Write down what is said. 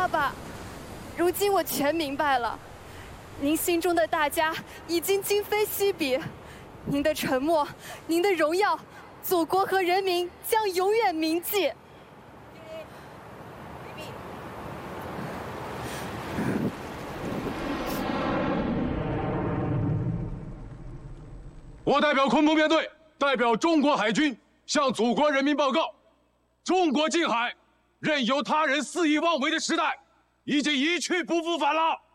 爸爸，如今我全明白了，您心中的大家已经今非昔比，您的沉默，您的荣耀，祖国和人民将永远铭记。 我代表昆明编队，代表中国海军向祖国人民报告：中国近海任由他人肆意妄为的时代，已经一去不复返了。